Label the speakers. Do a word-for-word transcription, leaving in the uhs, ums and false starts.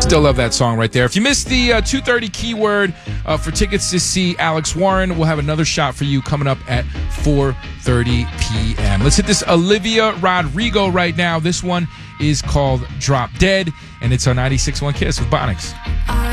Speaker 1: Still love that song right there. If you missed the uh, two thirty keyword uh, for tickets to see Alex Warren, we'll have another shot for you coming up at four thirty p.m. Let's hit this Olivia Rodrigo right now. This one is called Drop Dead, and it's on ninety-six point one Kiss with Bonix.